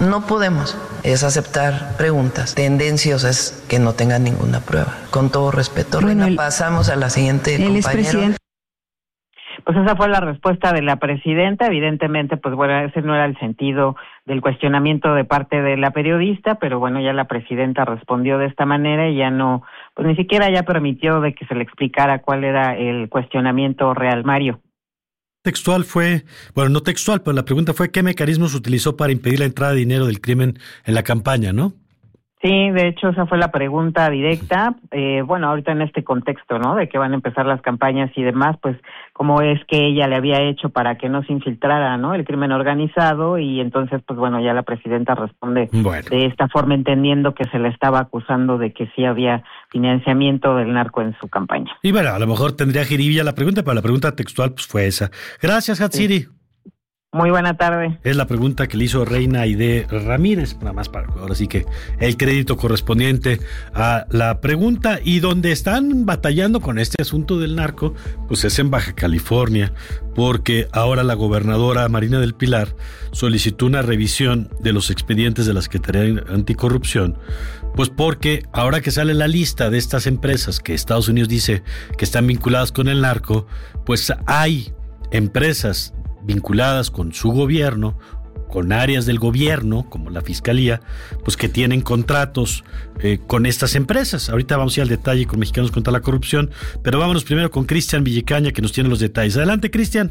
no podemos es aceptar preguntas tendenciosas que no tengan ninguna prueba. Con todo respeto, bueno, Reina, pasamos a la siguiente compañera. Pues esa fue la respuesta de la presidenta. Evidentemente, pues bueno, ese no era el sentido del cuestionamiento de parte de la periodista, pero bueno, ya la presidenta respondió de esta manera y ya no, pues ni siquiera ya permitió de que se le explicara cuál era el cuestionamiento real, Mario. Textual fue, bueno, no textual, pero la pregunta fue ¿qué mecanismos utilizó para impedir la entrada de dinero del crimen en la campaña, no? Sí, de hecho esa fue la pregunta directa. Bueno, ahorita en este contexto, ¿no? De que van a empezar las campañas y demás, pues cómo es que ella le había hecho para que no se infiltrara, ¿no? El crimen organizado, y entonces, pues bueno, ya la presidenta responde de esta forma, entendiendo que se le estaba acusando de que sí había financiamiento del narco en su campaña. Y bueno, a lo mejor tendría jiribilla la pregunta, pero la pregunta textual pues fue esa. Gracias, Hatsiri. Sí. Muy buena tarde. Es la pregunta que le hizo Reina Aide Ramírez, nada más para ahora sí que el crédito correspondiente a la pregunta. Y donde están batallando con este asunto del narco, pues es en Baja California, porque ahora la gobernadora Marina del Pilar solicitó una revisión de los expedientes de la Secretaría Anticorrupción, pues porque ahora que sale la lista de estas empresas que Estados Unidos dice que están vinculadas con el narco, pues hay empresas vinculadas con su gobierno, con áreas del gobierno, como la Fiscalía, pues que tienen contratos con estas empresas. Ahorita vamos a ir al detalle con Mexicanos contra la Corrupción, pero vámonos primero con Cristian Villicaña, que nos tiene los detalles. Adelante, Cristian.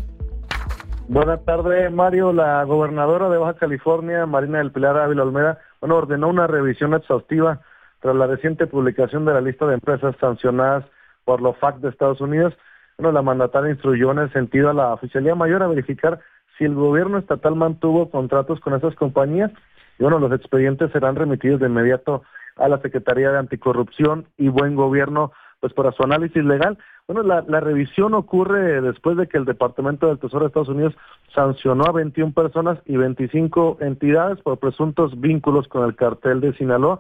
Buenas tardes, Mario. La gobernadora de Baja California, Marina del Pilar Ávila Olmeda, ordenó una revisión exhaustiva tras la reciente publicación de la lista de empresas sancionadas por la OFAC de Estados Unidos. La mandataria instruyó en el sentido a la Oficialía Mayor a verificar si el gobierno estatal mantuvo contratos con esas compañías, y los expedientes serán remitidos de inmediato a la Secretaría de Anticorrupción y Buen Gobierno, pues para su análisis legal. La revisión ocurre después de que el Departamento del Tesoro de Estados Unidos sancionó a 21 personas y 25 entidades por presuntos vínculos con el cartel de Sinaloa.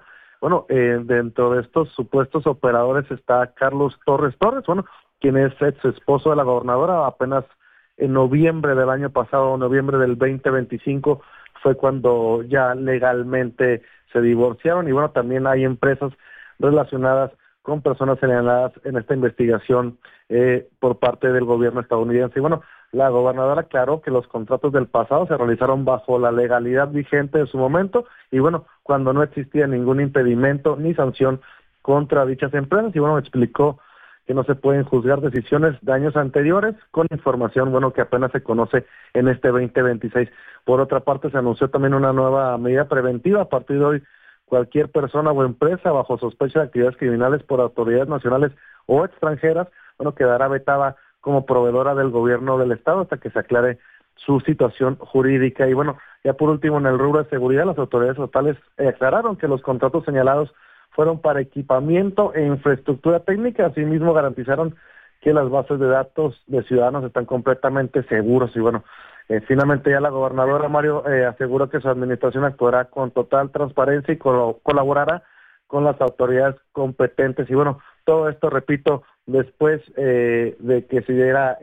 Dentro de estos supuestos operadores está Carlos Torres, quien es ex esposo de la gobernadora. Apenas en noviembre del año pasado, noviembre del 2025, fue cuando ya legalmente se divorciaron. Y también hay empresas relacionadas con personas señaladas en esta investigación por parte del gobierno estadounidense. Y la gobernadora aclaró que los contratos del pasado se realizaron bajo la legalidad vigente de su momento y cuando no existía ningún impedimento ni sanción contra dichas empresas. Y explicó que no se pueden juzgar decisiones de años anteriores con información, que apenas se conoce en este 2026. Por otra parte, se anunció también una nueva medida preventiva. A partir de hoy, cualquier persona o empresa bajo sospecha de actividades criminales por autoridades nacionales o extranjeras, quedará vetada como proveedora del gobierno del estado hasta que se aclare su situación jurídica. Y ya por último, en el rubro de seguridad, las autoridades estatales aclararon que los contratos señalados fueron para equipamiento e infraestructura técnica. Asimismo, garantizaron que las bases de datos de ciudadanos están completamente seguros. Y finalmente ya la gobernadora, Mario, aseguró que su administración actuará con total transparencia y colaborará con las autoridades competentes. Y todo esto, repito, después de que se diera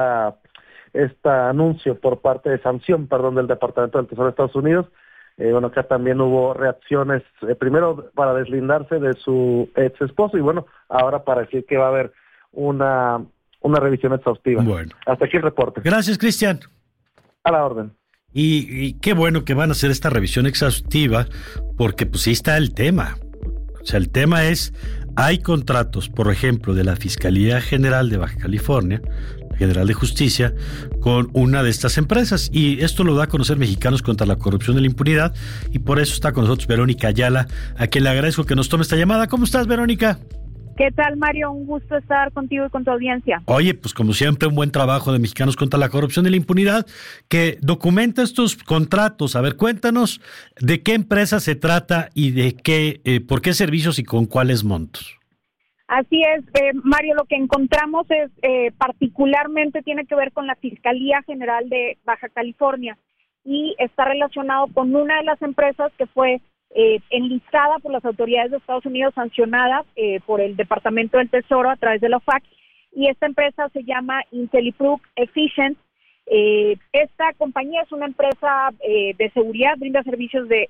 este anuncio por parte de sanción, del Departamento del Tesoro de Estados Unidos. Acá también hubo reacciones, primero para deslindarse de su ex esposo y ahora para decir que va a haber una revisión exhaustiva. Hasta aquí el reporte. Gracias, Cristian. A la orden. Y qué bueno que van a hacer esta revisión exhaustiva, porque pues sí está el tema. O sea, el tema es, hay contratos, por ejemplo, de la Fiscalía General de Baja California, General de Justicia, con una de estas empresas, y esto lo da a conocer Mexicanos contra la Corrupción y la Impunidad, y por eso está con nosotros Verónica Ayala, a quien le agradezco que nos tome esta llamada. ¿Cómo estás, Verónica? ¿Qué tal, Mario? Un gusto estar contigo y con tu audiencia. Oye, pues como siempre, un buen trabajo de Mexicanos contra la Corrupción y la Impunidad, que documenta estos contratos. A ver, cuéntanos de qué empresa se trata y de qué, por qué servicios y con cuáles montos. Así es, Mario, lo que encontramos es particularmente tiene que ver con la Fiscalía General de Baja California y está relacionado con una de las empresas que fue enlistada por las autoridades de Estados Unidos, sancionada por el Departamento del Tesoro a través de la OFAC, y esta empresa se llama IntelliProof Efficient. Esta compañía es una empresa de seguridad, brinda servicios de